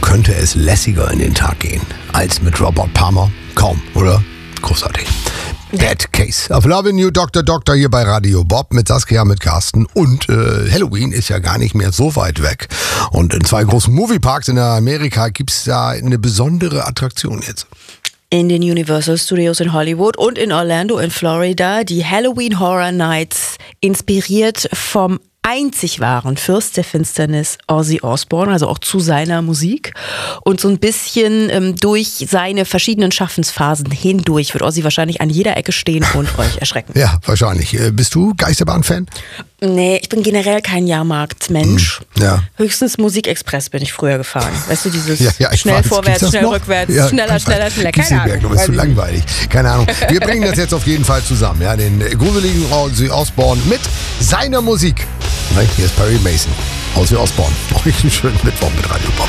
könnte es lässiger in den Tag gehen als mit Robert Palmer? Kaum, oder? Großartig. Bad Case of Loving You, Dr. Doctor hier bei Radio Bob mit Saskia, mit Carsten. Und Halloween ist ja gar nicht mehr so weit weg. Und in 2 großen Movieparks in Amerika gibt es da eine besondere Attraktion jetzt. In den Universal Studios in Hollywood und in Orlando in Florida die Halloween Horror Nights, inspiriert vom einzig wahren Fürst der Finsternis Ozzy Osbourne, also auch zu seiner Musik. Und so ein bisschen durch seine verschiedenen Schaffensphasen hindurch wird Ozzy wahrscheinlich an jeder Ecke stehen und euch erschrecken. Ja, wahrscheinlich. Bist du Geisterbahn-Fan? Nee, ich bin generell kein Jahrmarktmensch. Ja. Höchstens Musikexpress bin ich früher gefahren. Weißt du, dieses ich schnell weiß. vorwärts, Gibt's das schnell noch? rückwärts, Ja, schneller. Keine Ahnung. Du bist zu langweilig. Keine Ahnung. Wir bringen das jetzt auf jeden Fall zusammen. Ja, den gruseligen Ozzy Osbourne mit seiner Musik. Hier ist Perry Mason. Ozzy Osbourne. Euch einen schönen Mittwoch mit Radio Bob.